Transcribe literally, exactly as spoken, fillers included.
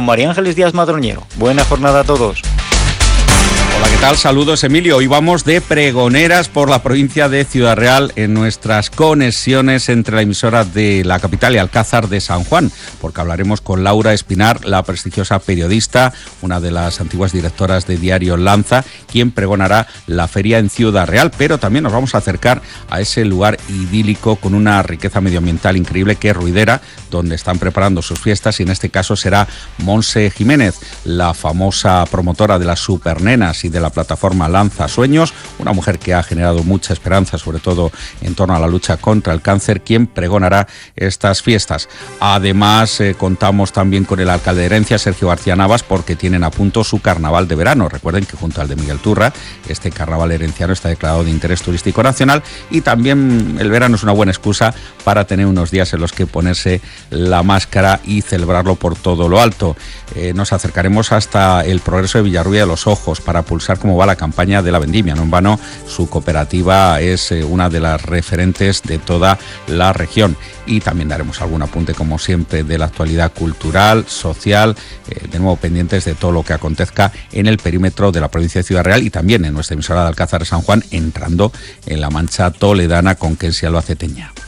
María Ángeles Díaz Madroñero. Buena jornada a todos. Hola, ¿qué tal? Saludos, Emilio. Hoy vamos de pregoneras por la provincia de Ciudad Real en nuestras conexiones entre la emisora de la capital y Alcázar de San Juan, porque hablaremos con Laura Espinar, la prestigiosa periodista, una de las antiguas directoras de Diario Lanza, quien pregonará la feria en Ciudad Real, pero también nos vamos a acercar a ese lugar idílico con una riqueza medioambiental increíble que es Ruidera, donde están preparando sus fiestas, y en este caso será Monse Jiménez, la famosa promotora de las supernenas y de la plataforma Lanza Sueños, una mujer que ha generado mucha esperanza, sobre todo en torno a la lucha contra el cáncer, quien pregonará estas fiestas. Además, eh, contamos también con el alcalde de Herencia, Sergio García Navas, porque tienen a punto su carnaval de verano. Recuerden que junto al de Miguel Turra, este carnaval herenciano está declarado de interés turístico nacional, y también el verano es una buena excusa para tener unos días en los que ponerse la máscara y celebrarlo por todo lo alto. Eh, nos acercaremos hasta el Progreso de Villarrubia de los Ojos para pulsar cómo va la campaña de la vendimia. No en vano, su cooperativa es eh, una de las referentes de toda la región. Y también daremos algún apunte, como siempre, de la actualidad cultural, social, eh, de nuevo pendientes de todo lo que acontezca en el perímetro de la provincia de Ciudad Real y también en nuestra emisora de Alcázar de San Juan, entrando en la Mancha toledana con Kensia Albaceteña.